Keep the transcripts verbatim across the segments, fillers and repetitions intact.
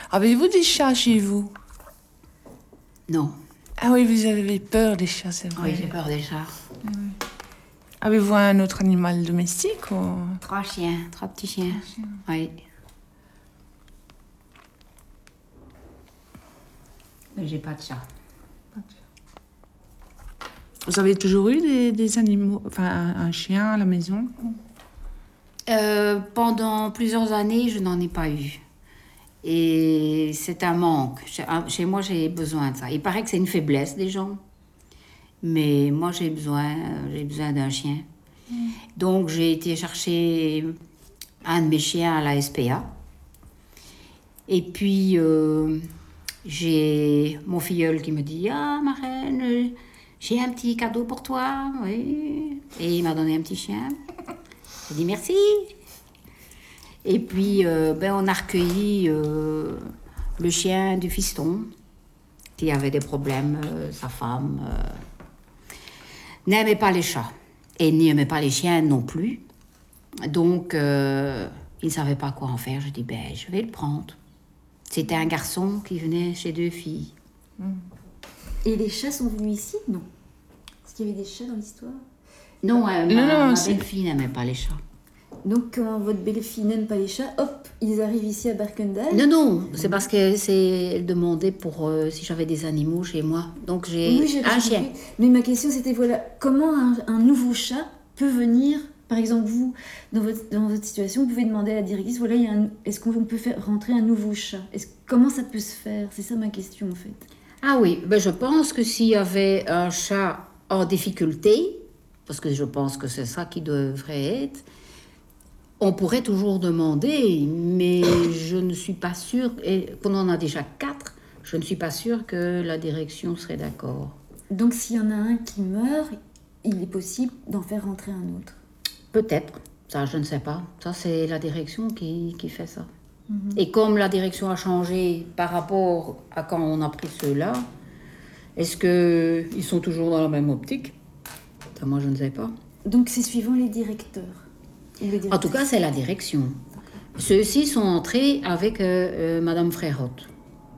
Avez-vous des chats chez vous? Non. Ah oui, vous avez peur des chats, c'est vrai. Oui, j'ai peur des chats. Oui. Avez-vous un autre animal domestique ou... Trois chiens, trois petits chiens. Trois chiens. Oui. Mais j'ai pas de chat. Pas de chat. Vous avez toujours eu des, des animaux, enfin un, un chien à la maison? Euh, pendant plusieurs années, je n'en ai pas eu. Et c'est un manque. Chez, chez moi, j'ai besoin de ça. Il paraît que c'est une faiblesse des gens. Mais moi, j'ai besoin, j'ai besoin d'un chien. Mmh. Donc, j'ai été chercher un de mes chiens à la S P A. Et puis, euh, j'ai mon filleul qui me dit « Ah, ma reine, j'ai un petit cadeau pour toi. » Oui. Et il m'a donné un petit chien. J'ai dit « Merci. » Et puis, euh, ben, on a recueilli euh, le chien du fiston, qui avait des problèmes. Euh, sa femme euh, n'aimait pas les chats, et n'aimait pas les chiens non plus. Donc, euh, il ne savait pas quoi en faire. Je dis, ben, je vais le prendre. C'était un garçon qui venait chez deux filles. Et les chats sont venus ici? Non. Est-ce qu'il y avait des chats dans l'histoire? Non, euh, non, ma, non, ma c'est... belle-fille n'aimait pas les chats. Donc, quand votre belle-fille n'aime pas les chats, hop, ils arrivent ici à Berkendal? Non, non, c'est parce qu'elle demandait pour euh, si j'avais des animaux chez moi. Donc, j'ai oui, un chien. Compris. Mais ma question, c'était, voilà, comment un, un nouveau chat peut venir, par exemple, vous, dans votre, dans votre situation, vous pouvez demander à la directrice, voilà, il y a un, est-ce qu'on peut faire rentrer un nouveau chat? Est-ce, comment ça peut se faire? C'est ça ma question, en fait. Ah oui, ben je pense que s'il y avait un chat en difficulté, parce que je pense que c'est ça qui devrait être, on pourrait toujours demander, mais je ne suis pas sûre, et qu'on en a déjà quatre, je ne suis pas sûre que la direction serait d'accord. Donc s'il y en a un qui meurt, il est possible d'en faire rentrer un autre? Peut-être, ça je ne sais pas. Ça c'est la direction qui, qui fait ça. Mm-hmm. Et comme la direction a changé par rapport à quand on a pris ceux-là, est-ce qu'ils sont toujours dans la même optique? Ça, moi je ne sais pas. Donc c'est suivant les directeurs? En tout cas, c'est la direction. Ceux-ci sont entrés avec euh, euh, Madame Frérotte.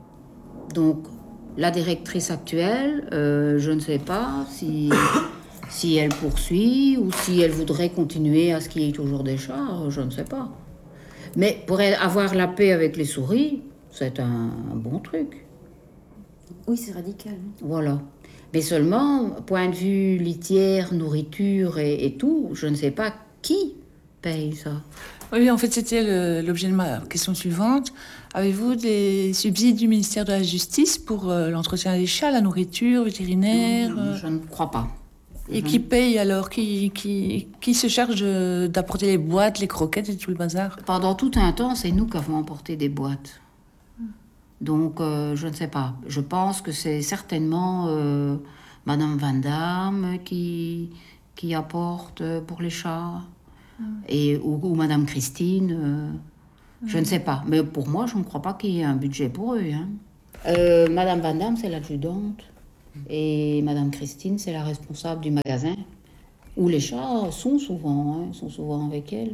Donc, la directrice actuelle, euh, je ne sais pas si, si elle poursuit ou si elle voudrait continuer à ce qu'il y ait toujours des chats, je ne sais pas. Mais pour avoir la paix avec les souris, c'est un, un bon truc. Oui, c'est radical. Voilà. Mais seulement, point de vue litière, nourriture et, et tout, je ne sais pas qui paye ça. Oui, en fait, c'était le, l'objet de ma question suivante. Avez-vous des subsides du ministère de la Justice pour euh, l'entretien des chats, la nourriture, vétérinaire? euh... Je ne crois pas. Et je... qui paye alors? Qui, qui, qui se charge d'apporter les boîtes, les croquettes et tout le bazar? Pendant tout un temps, c'est nous qui avons emporté des boîtes. Donc, euh, je ne sais pas. Je pense que c'est certainement euh, Madame Van Damme qui, qui apporte pour les chats. Et, ou, ou Madame Christine, euh, mmh. je ne sais pas. Mais pour moi, je ne crois pas qu'il y ait un budget pour eux. Hein. Euh, Madame Van Damme, c'est l'adjudante. Et Madame Christine, c'est la responsable du magasin. Où les chats sont souvent, hein, sont souvent avec elle.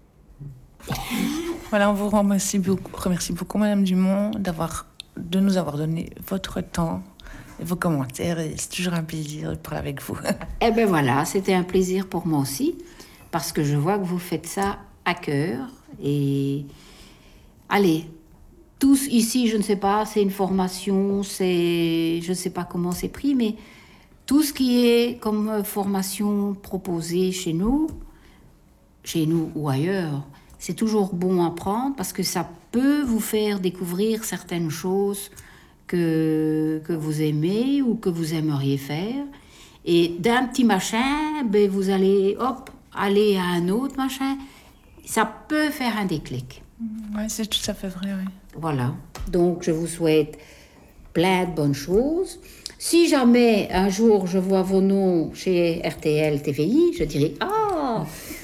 Voilà, on vous remercie beaucoup, remercie beaucoup Madame Dumont, d'avoir, de nous avoir donné votre temps et vos commentaires. Et c'est toujours un plaisir de parler avec vous. Eh bien voilà, c'était un plaisir pour moi aussi. Parce que je vois que vous faites ça à cœur. Et allez, tous ici, je ne sais pas, c'est une formation, c'est, je ne sais pas comment c'est pris, mais tout ce qui est comme formation proposée chez nous, chez nous ou ailleurs, c'est toujours bon à prendre parce que ça peut vous faire découvrir certaines choses que, que vous aimez ou que vous aimeriez faire. Et d'un petit machin, ben vous allez, hop, aller à un autre machin, ça peut faire un déclic. Oui, c'est tout à fait vrai, oui. Voilà. Donc, je vous souhaite plein de bonnes choses. Si jamais, un jour, je vois vos noms chez R T L T V I, je dirai « Ah !»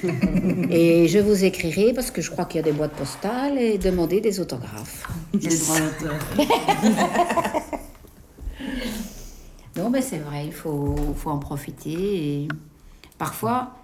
Et je vous écrirai, parce que je crois qu'il y a des boîtes postales, et demander des autographes. Yes. Non, mais c'est vrai, il faut, faut en profiter. Et parfois...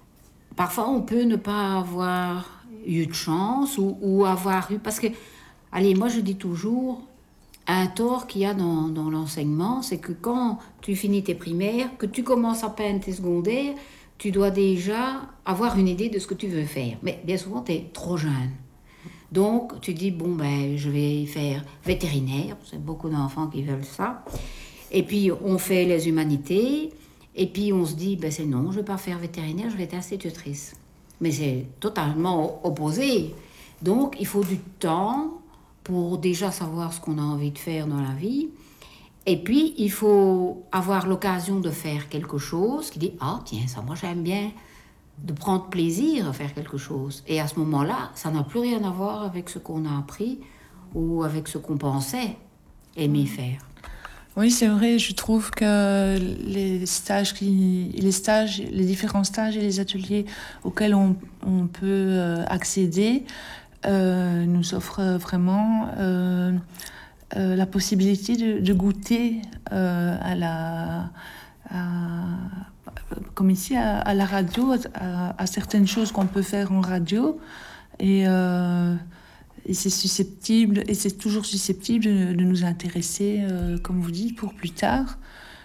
Parfois, on peut ne pas avoir eu de chance ou, ou avoir eu... Parce que allez, moi je dis toujours, un tort qu'il y a dans, dans l'enseignement, c'est que quand tu finis tes primaires, que tu commences à peine tes secondaires, tu dois déjà avoir une idée de ce que tu veux faire. Mais bien souvent, tu es trop jeune. Donc, tu dis, bon, ben, je vais faire vétérinaire. C'est beaucoup d'enfants qui veulent ça. Et puis, on fait les humanités. Et puis, on se dit, ben, c'est non, je ne vais pas faire vétérinaire, je vais être institutrice. Mais c'est totalement opposé. Donc, il faut du temps pour déjà savoir ce qu'on a envie de faire dans la vie. Et puis, il faut avoir l'occasion de faire quelque chose qui dit « Ah, tiens, ça, moi, j'aime bien », de prendre plaisir à faire quelque chose. Et à ce moment-là, ça n'a plus rien à voir avec ce qu'on a appris ou avec ce qu'on pensait aimer faire. Oui, c'est vrai, je trouve que les stages, qui, les stages, les différents stages et les ateliers auxquels on, on peut accéder euh, nous offrent vraiment euh, euh, la possibilité de, de goûter euh, à la... À, comme ici à, à la radio, à, à certaines choses qu'on peut faire en radio, et, euh, et c'est susceptible, et c'est toujours susceptible de, de nous intéresser, euh, comme vous dites, pour plus tard.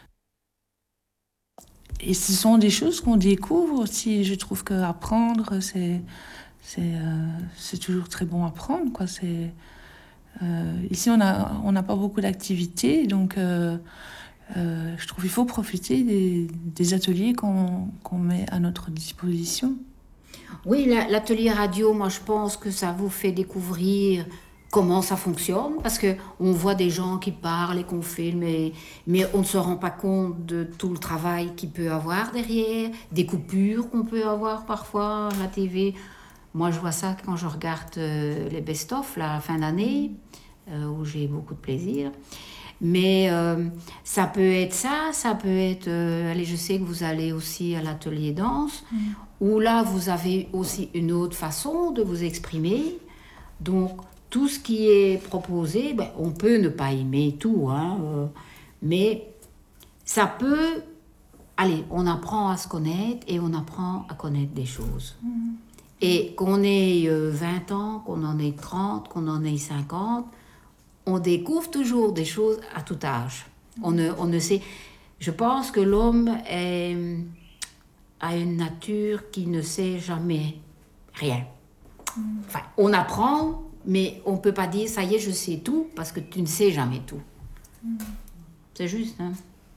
Et ce sont des choses qu'on découvre aussi. Je trouve qu'apprendre, c'est, c'est, euh, c'est toujours très bon à apprendre, quoi. C'est, euh, ici, on a, on n'a pas beaucoup d'activités, donc euh, Euh, je trouve qu'il faut profiter des, des ateliers qu'on, qu'on met à notre disposition. Oui, la, l'atelier radio, moi je pense que ça vous fait découvrir comment ça fonctionne, parce qu'on voit des gens qui parlent et qu'on filme, et, mais on ne se rend pas compte de tout le travail qu'il peut avoir derrière, des coupures qu'on peut avoir parfois à la T V. Moi je vois ça quand je regarde euh, les best-of, la fin d'année, euh, où j'ai beaucoup de plaisir. Mais euh, ça peut être ça, ça peut être... Euh, allez, je sais que vous allez aussi à l'atelier danse, mmh. où là, vous avez aussi une autre façon de vous exprimer. Donc, tout ce qui est proposé, ben, on peut ne pas aimer tout, hein, euh, mais ça peut... Allez, on apprend à se connaître et on apprend à connaître des choses. Mmh. Et qu'on ait euh, vingt ans, qu'on en ait trente, qu'on en ait cinquante... on découvre toujours des choses à tout âge. On ne, on ne sait... Je pense que l'homme est, a une nature qui ne sait jamais rien. Enfin, on apprend, mais on ne peut pas dire « ça y est, je sais tout », parce que tu ne sais jamais tout. C'est juste, hein.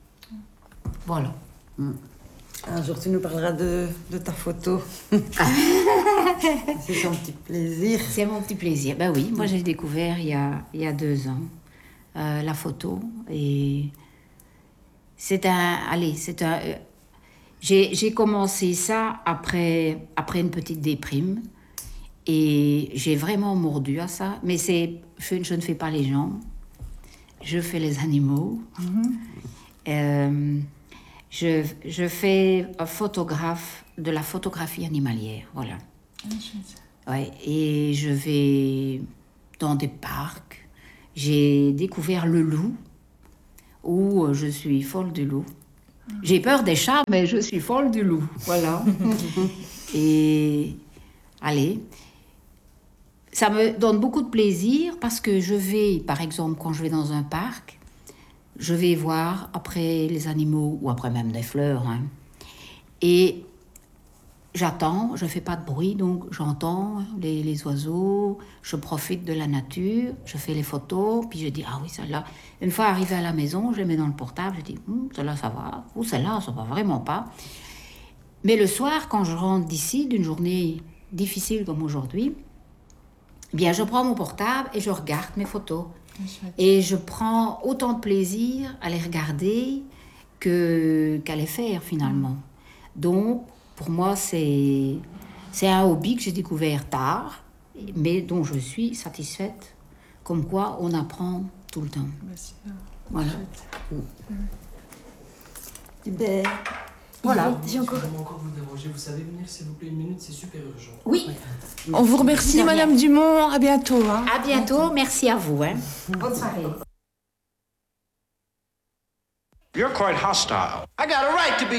Voilà. Un jour, tu nous parleras de, de ta photo. C'est son petit plaisir. C'est mon petit plaisir. Ben oui, moi j'ai découvert il y a, il y a deux ans euh, la photo. Et c'est un... Allez, c'est un... Euh, j'ai, j'ai commencé ça après, après une petite déprime. Et j'ai vraiment mordu à ça. Mais c'est, je, je ne fais pas les gens. Je fais les animaux. Mm-hmm. Euh, Je, je fais un photographe de la photographie animalière, voilà. Ah, ouais, et je vais dans des parcs. J'ai découvert le loup, où je suis folle du loup. J'ai peur des chats, mais je suis folle du loup, voilà. Et allez, ça me donne beaucoup de plaisir parce que je vais, par exemple, quand je vais dans un parc, je vais voir après les animaux, ou après même des fleurs, hein. Et j'attends, je ne fais pas de bruit, donc j'entends les, les oiseaux, je profite de la nature, je fais les photos, puis je dis, ah oui, celle-là. Une fois arrivée à la maison, je les mets dans le portable, je dis, hm, celle-là, ça va, ou celle-là, ça va vraiment pas. Mais le soir, quand je rentre d'ici, d'une journée difficile comme aujourd'hui, eh bien, je prends mon portable et je regarde mes photos. Et je prends autant de plaisir à les regarder que, qu'à les faire, finalement. Donc, pour moi, c'est, c'est un hobby que j'ai découvert tard, mais dont je suis satisfaite. Comme quoi, on apprend tout le temps. Voilà. Ben, voilà. J'ai encore... Je vais encore vous déranger. Vous savez venir, s'il vous plaît, une minute, c'est super urgent. Oui. On vous remercie, Madame Dumont. À bientôt. Hein. À bientôt. Merci à vous. Hein. Bonne soirée. You're quite hostile. I got a right to be